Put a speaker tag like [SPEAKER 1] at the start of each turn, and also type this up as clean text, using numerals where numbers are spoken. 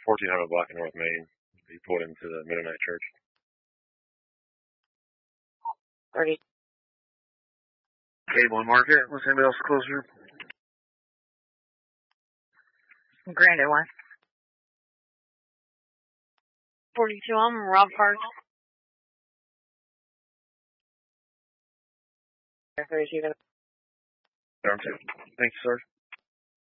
[SPEAKER 1] 1400 block in North Main. Be pulled into the Mennonite Church.
[SPEAKER 2] 30.
[SPEAKER 1] Cable and Market. What's anybody else closer?
[SPEAKER 2] Granted one. 42, I'm Rob Park.
[SPEAKER 1] Thanks, sir.